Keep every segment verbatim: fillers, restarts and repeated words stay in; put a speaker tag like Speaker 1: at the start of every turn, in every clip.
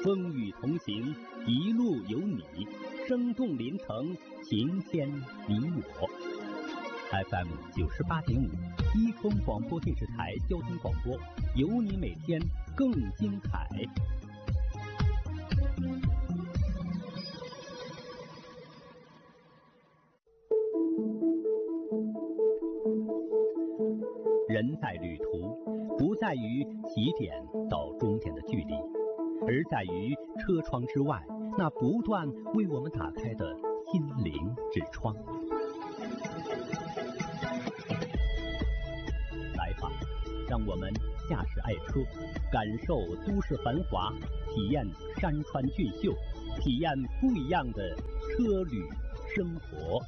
Speaker 1: 风雨同行，一路有你，生动临城，晴天你我。F M 九十八点五，一丰广播电视台交通广播，有你每天更精彩。人在旅途，不在于起点到终点的距离，而在于车窗之外那不断为我们打开的心灵之窗。来吧，让我们驾驶爱车，感受都市繁华，体验山川俊秀，体验不一样的车旅生活。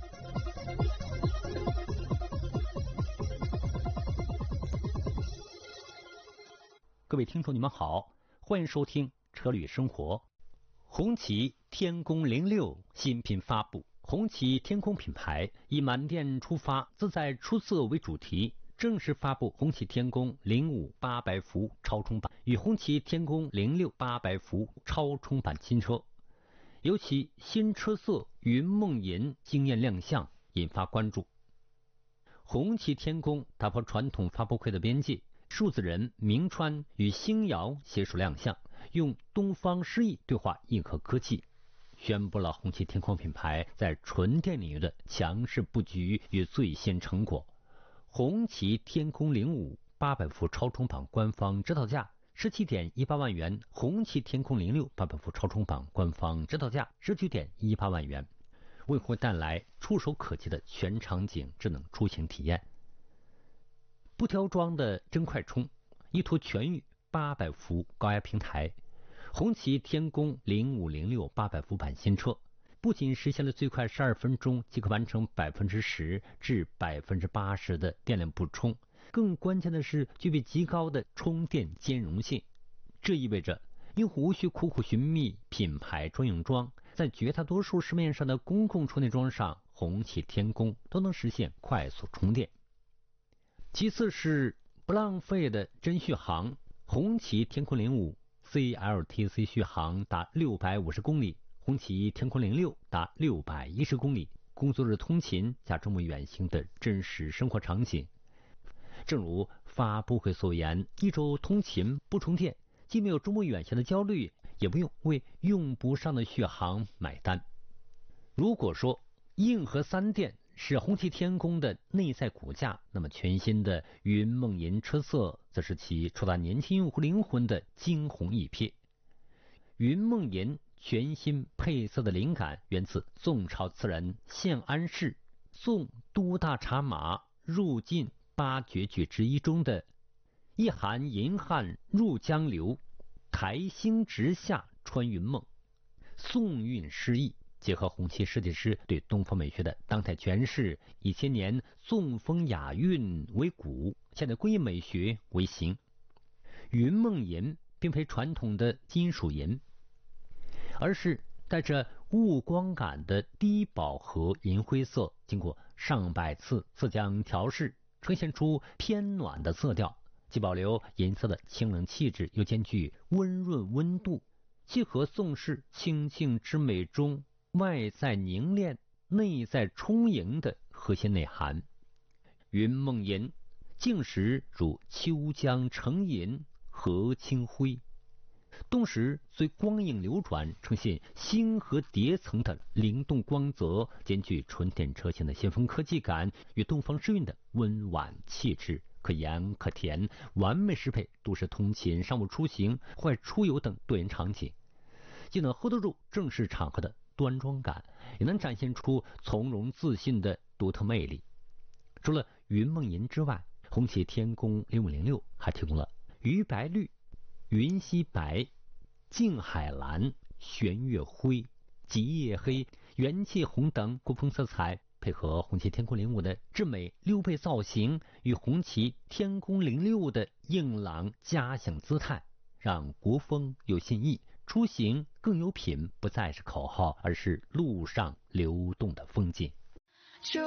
Speaker 1: 各位听众你们好，欢迎收听车旅生活。红旗天宫零六新品发布，红旗天宫品牌以满店出发，自在出色为主题，正式发布红旗天宫零五八百伏超充版与红旗天宫零六八百伏超充版新车，尤其新车色云梦银惊艳亮相，引发关注。红旗天宫打破传统发布会的边界，数字人明川与星瑶携手亮相，用东方诗意对话硬核科技，宣布了红旗天空品牌在纯电领域的强势布局与最新成果。红旗天空零五八百伏超充版官方指导价 十七点一八万元，红旗天空零六八百伏超充版官方指导价 十九点一八万元，为会带来触手可及的全场景智能出行体验。不挑装的真快充，依托全域八百伏高压平台，红旗天宫零五零六八百伏版新车不仅实现了最快十二分钟即可完成百分之十至百分之八十的电量补充，更关键的是具备极高的充电兼容性。这意味着用户无需苦苦寻觅品牌专用桩，在绝大多数市面上的公共充电桩上，红旗天宫都能实现快速充电。其次是不浪费的真续航，红旗天空零五 C L T C 续航达六百五十公里，红旗天空零六达六百一十公里，工作日通勤加周末远行的真实生活场景。正如发布会所言，一周通勤不充电，既没有周末远行的焦虑，也不用为用不上的续航买单。如果说硬核三电是红旗天宫的内在骨架，那么全新的云梦银车色则是其触达年轻用户灵魂的惊鸿一瞥。云梦银全新配色的灵感源自宋朝词人献安氏宋都大茶马入晋八绝句之一中的一寒银汉入江流，台星直下穿云梦，宋韵诗意结合红旗设计师对东方美学的当代诠释，以千年宋风雅韵为骨，现代工艺美学为形。云梦银并非传统的金属银，而是带着雾光感的低饱和银灰色，经过上百次色浆调试，呈现出偏暖的色调，既保留银色的清冷气质，又兼具温润温度，契合宋式清静之美中外在凝练内在充盈的核心内涵。云梦银静时如秋江成银和清辉，动时随光影流转，呈现星河叠层的灵动光泽，兼具纯电车型的先锋科技感与东方诗韵的温婉气质，可盐可甜，完美适配都市通勤、商务出行、户外出游等多元场景，既能 hold 得住正式场合的端庄感，也能展现出从容自信的独特魅力。除了云梦银之外，红旗天宫零五零六还提供了鱼白绿、云溪白、静海蓝、玄月灰、极夜黑、元气红等古风色彩，配合红旗天宫零五的至美溜背造型与红旗天宫零六的硬朗嘉响姿态，让国风有新意，出行更有品，不再是口号，而是路上流动的风景。